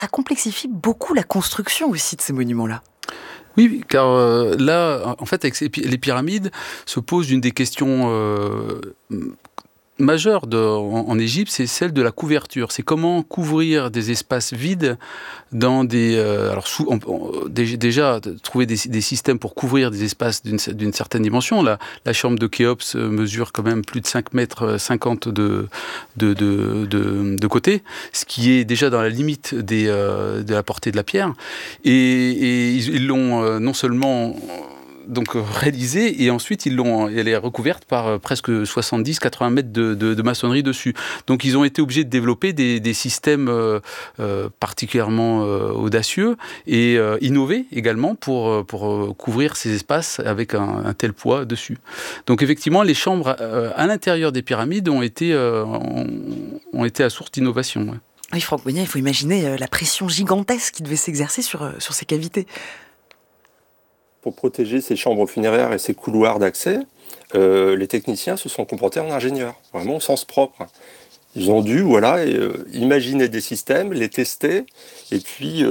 ça complexifie beaucoup la construction aussi de ces monuments-là. Oui, car là, en fait, avec les pyramides, se pose une des questions majeure en Égypte, c'est celle de la couverture. C'est comment couvrir des espaces vides dans des... déjà, trouver des systèmes pour couvrir des espaces d'une certaine dimension. La chambre de Khéops mesure quand même plus de 5 mètres 50 de côté, ce qui est déjà dans la limite de la portée de la pierre. Et ils l'ont non seulement... donc réalisée, et ensuite elle est recouverte par presque 70-80 mètres de maçonnerie dessus. Donc ils ont été obligés de développer des systèmes particulièrement audacieux et innovés également pour couvrir ces espaces avec un tel poids dessus. Donc effectivement, les chambres à l'intérieur des pyramides ont été à source d'innovation. Ouais. Oui, Franck Monnier, il faut imaginer la pression gigantesque qui devait s'exercer sur ces cavités. Pour protéger ces chambres funéraires et ces couloirs d'accès, les techniciens se sont comportés en ingénieurs, vraiment au sens propre. Ils ont dû imaginer des systèmes, les tester, et puis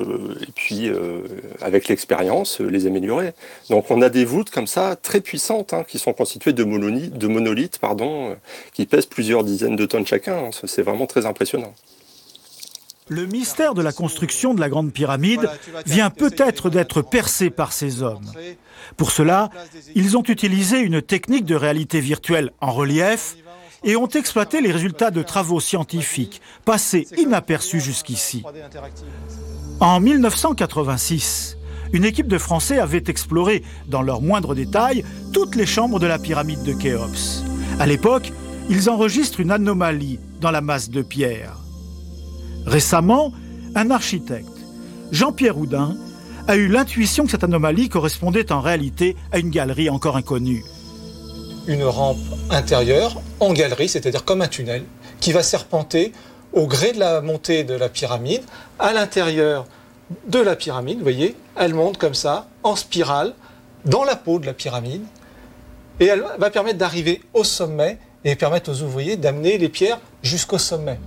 avec l'expérience, les améliorer. Donc on a des voûtes comme ça, très puissantes, qui sont constituées de monolithes, qui pèsent plusieurs dizaines de tonnes chacun. C'est vraiment très impressionnant. Le mystère de la construction de la Grande Pyramide vient peut-être d'être percé par ces hommes. Pour cela, ils ont utilisé une technique de réalité virtuelle en relief et ont exploité les résultats de travaux scientifiques passés inaperçus jusqu'ici. En 1986, une équipe de Français avait exploré, dans leurs moindres détails, toutes les chambres de la pyramide de Khéops. À l'époque, ils enregistrent une anomalie dans la masse de pierre. Récemment, un architecte, Jean-Pierre Houdin, a eu l'intuition que cette anomalie correspondait en réalité à une galerie encore inconnue. Une rampe intérieure en galerie, c'est-à-dire comme un tunnel, qui va serpenter au gré de la montée de la pyramide, à l'intérieur de la pyramide, vous voyez, elle monte comme ça, en spirale, dans la peau de la pyramide, et elle va permettre d'arriver au sommet et permettre aux ouvriers d'amener les pierres jusqu'au sommet.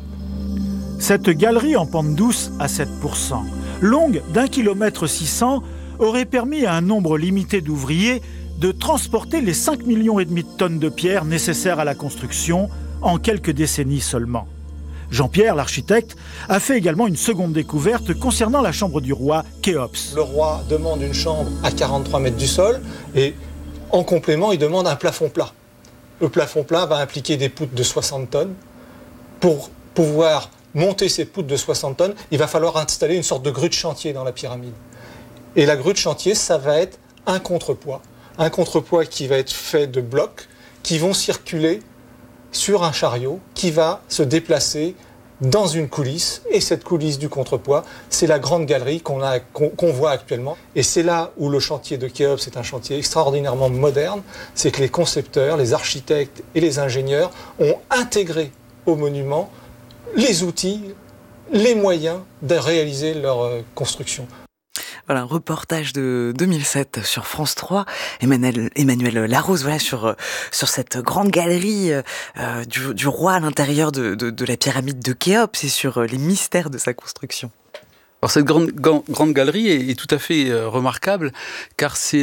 Cette galerie en pente douce à 7%, longue d'1,6 km, aurait permis à un nombre limité d'ouvriers de transporter les 5,5 millions de tonnes de pierres nécessaires à la construction en quelques décennies seulement. Jean-Pierre, l'architecte, a fait également une seconde découverte concernant la chambre du roi Khéops. Le roi demande une chambre à 43 mètres du sol et en complément, il demande un plafond plat. Le plafond plat va impliquer des poutres de 60 tonnes. Pour pouvoir monter ces poutres de 60 tonnes, il va falloir installer une sorte de grue de chantier dans la pyramide. Et la grue de chantier, ça va être un contrepoids. Un contrepoids qui va être fait de blocs qui vont circuler sur un chariot qui va se déplacer dans une coulisse. Et cette coulisse du contrepoids, c'est la grande galerie qu'on voit actuellement. Et c'est là où le chantier de Khéops est un chantier extraordinairement moderne. C'est que les concepteurs, les architectes et les ingénieurs ont intégré au monument les outils, les moyens de réaliser leur construction. Voilà, un reportage de 2007 sur France 3. Emmanuel Larose, voilà, sur cette grande galerie du roi à l'intérieur de la pyramide de Khéops et sur les mystères de sa construction. Alors cette grande galerie est tout à fait remarquable car c'est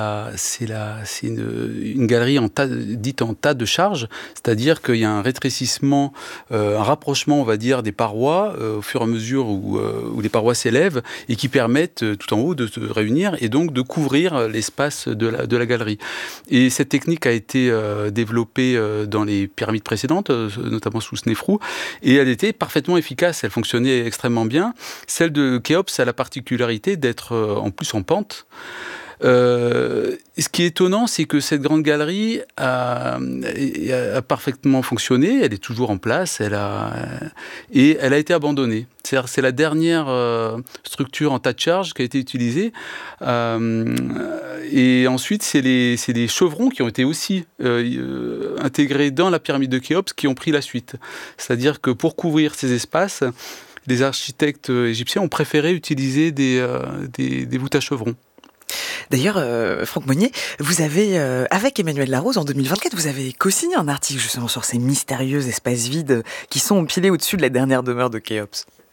une galerie dite en tas de charges, c'est-à-dire qu'il y a un rétrécissement, un rapprochement, on va dire, des parois au fur et à mesure où les parois s'élèvent et qui permettent tout en haut de se réunir et donc de couvrir l'espace de la galerie. Et cette technique a été développée dans les pyramides précédentes, notamment sous Snéfrou, et elle était parfaitement efficace, elle fonctionnait extrêmement bien. Celle de Khéops a la particularité d'être en plus en pente. Ce qui est étonnant, c'est que cette grande galerie a parfaitement fonctionné, elle est toujours en place, et elle a été abandonnée. C'est la dernière structure en tas de charge qui a été utilisée. Et ensuite, c'est les chevrons qui ont été aussi intégrés dans la pyramide de Khéops qui ont pris la suite. C'est-à-dire que pour couvrir ces espaces, les architectes égyptiens ont préféré utiliser des voûtes à chevrons. D'ailleurs, Franck Monnier, vous avez, avec Emmanuel Larose, en 2024, vous avez co-signé un article justement sur ces mystérieux espaces vides qui sont empilés au-dessus de la dernière demeure de Khéops.